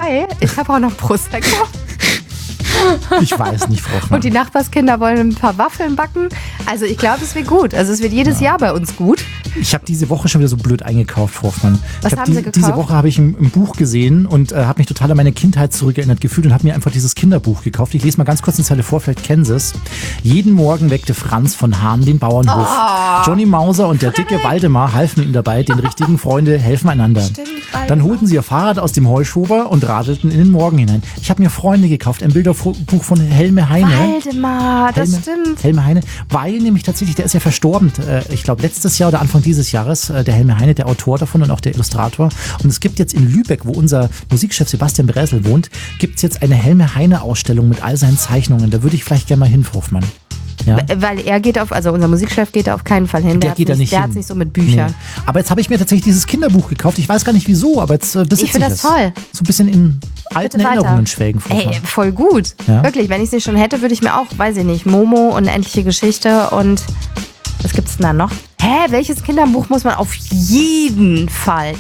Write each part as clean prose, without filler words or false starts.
Wobei, ich habe auch noch Prosecco. Ich weiß nicht, Frau Hoffmann. Und die Nachbarskinder wollen ein paar Waffeln backen. Also ich glaube, es wird gut. Also es wird jedes Jahr bei uns gut. Ich habe diese Woche schon wieder so blöd eingekauft, Frau Hoffmann. Was haben Sie gekauft? Diese Woche habe ich ein Buch gesehen und habe mich total an meine Kindheit zurückerinnert gefühlt und habe mir einfach dieses Kinderbuch gekauft. Ich lese mal ganz kurz eine Zeile vor, vielleicht kennen Sie es. Jeden Morgen weckte Franz von Hahn den Bauernhof. Johnny Mauser und der dicke Waldemar halfen ihm dabei. Den richtigen Freunde helfen einander. Stimmt, Waldemar. Dann holten sie ihr Fahrrad aus dem Heuschober und radelten in den Morgen hinein. Ich habe mir Freunde gekauft, ein Bilderbuch von Helme Heine. Waldemar, das stimmt. Helme Heine, weil nämlich tatsächlich, der ist ja verstorben, ich glaube letztes Jahr oder Anfang dieses Jahres, der Helme Heine, der Autor davon und auch der Illustrator. Und es gibt jetzt in Lübeck, wo unser Musikchef Sebastian Bräsel wohnt, gibt es jetzt eine Helme Heine Ausstellung mit all seinen Zeichnungen. Da würde ich vielleicht gerne mal hin, Frau Hoffmann. Ja. Weil er geht also unser Musikchef geht da auf keinen Fall hin. Der hat es nicht so mit Büchern. Nee. Aber jetzt habe ich mir tatsächlich dieses Kinderbuch gekauft. Ich weiß gar nicht wieso, aber jetzt besitze ich finde das toll. So ein bisschen in alten Erinnerungen schwelgen. Ey, voll gut. Ja? Wirklich, wenn ich es nicht schon hätte, würde ich mir auch, weiß ich nicht, Momo, Unendliche Geschichte und was gibt's denn da noch? Welches Kinderbuch muss man auf jeden Fall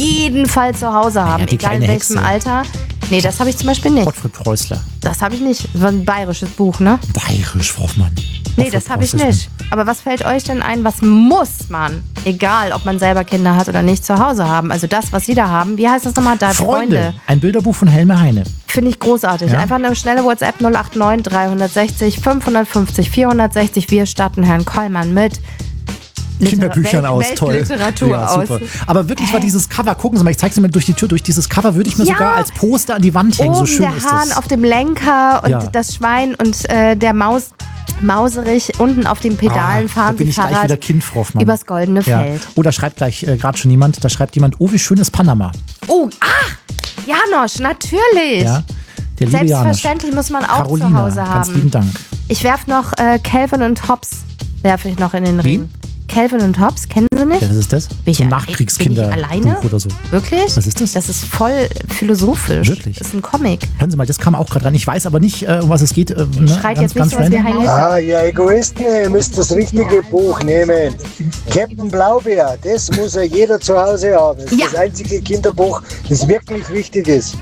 zu Hause haben, die egal in kleine welchem Hexe. Alter? Nee, das habe ich zum Beispiel nicht. Gottfried Preußler. Das habe ich nicht. Das war ein bayerisches Buch, ne? Bayerisch, Frau Hoffmann. Nee, das habe ich nicht. Aber was fällt euch denn ein, was muss man, egal ob man selber Kinder hat oder nicht, zu Hause haben? Also das, was Sie da haben, wie heißt das nochmal? Da Freunde. Ein Bilderbuch von Helme Heine. Finde ich großartig. Ja? Einfach eine schnelle WhatsApp 089 360 550 460. Wir statten Herrn Kollmann mit Kinderbüchern aus, toll. Weltliteratur ja, aus. super. Aber wirklich war dieses Cover, gucken Sie mal, ich zeige es mal durch die Tür, durch dieses Cover würde ich mir sogar als Poster an die Wand hängen, so schön der ist Hahn das. auf dem Lenker und Ja. das Schwein und der Mauserich unten auf den Pedalen Da fahren bin sie ich gleich Fahrrad wieder Kind, Frau Hoffmann. übers goldene Feld. Oh, da schreibt gleich gerade schon jemand, oh, wie schön ist Panama. Oh, Janosch, natürlich. Ja, der liebe Janosch. Selbstverständlich muss man auch Carolina, zu Hause ganz haben. lieben Dank. Ich werfe noch Calvin und Hobbes, werfe ich noch in den Ring. Calvin und Hobbes, kennen Sie nicht? Ja, was ist das? Bin ich So ein bin ich Nachkriegskinder alleine? Buch oder so. Wirklich? Was ist das? Das ist voll philosophisch. Wirklich? Das ist ein Comic. Hören Sie mal, das kam auch gerade rein. Ich weiß aber nicht, um was es geht. Schreit jetzt nicht so, als wäre Heil. Ihr Egoisten, ihr müsst das richtige Buch nehmen. Captain Blaubeer, das muss ja jeder zu Hause haben. Das ist das einzige Kinderbuch, das wirklich wichtig ist.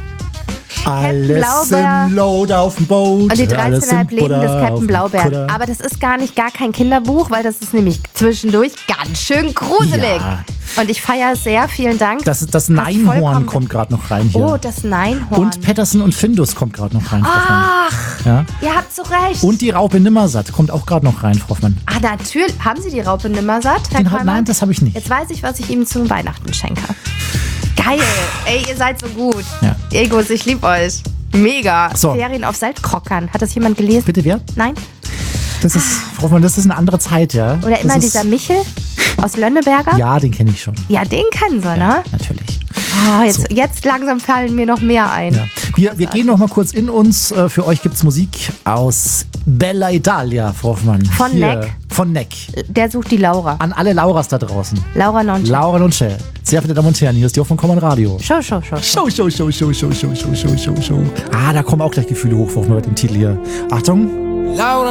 Alles Blaubeer. im Load auf dem Boot. Und die alles 13,5 im Leben des Butter auf Captain dem Blaubeer. Kutter. Aber das ist gar kein Kinderbuch, weil das ist nämlich zwischendurch ganz schön gruselig. Ja. Und ich feiere es sehr. Vielen Dank. Das Neinhorn vollkommen- kommt gerade noch rein hier. Oh, das Neinhorn. Und Patterson und Findus kommt gerade noch rein, Frau Hoffmann. Ach, Ja. ihr habt so recht. Und die Raupe Nimmersatt kommt auch gerade noch rein, Frau Hoffmann. Natürlich. Haben Sie die Raupe Nimmersatt, Herr Kollmann? Nein, das habe ich nicht. Jetzt weiß ich, was ich ihm zum Weihnachten schenke. Geil. Ey, ihr seid so gut. Ja. Egos, ich lieb euch. Mega. So. Ferien auf Saltkrockern. Hat das jemand gelesen? Bitte wer? Nein? Das ist, Frau Hoffmann, das ist eine andere Zeit, ja. Oder immer das dieser Michel aus Lönneberger? Ja, den kenne ich schon. Ja, den kennen Sie, ne? Natürlich. Oh, jetzt langsam fallen mir noch mehr ein. Ja. Wir gehen noch mal kurz in uns. Für euch gibt es Musik aus Bella Italia, Frau Hoffmann. Von Neck. Von Neck. Der sucht die Laura. An alle Lauras da draußen. Laura Nonche. Laura Nonche. Sehr verehrte Damen und Herren, hier ist die Hoffmann Common Radio. Show. Show. Da kommen auch gleich Gefühle hoch, Frau Hoffmann, mit dem Titel hier. Achtung. Laura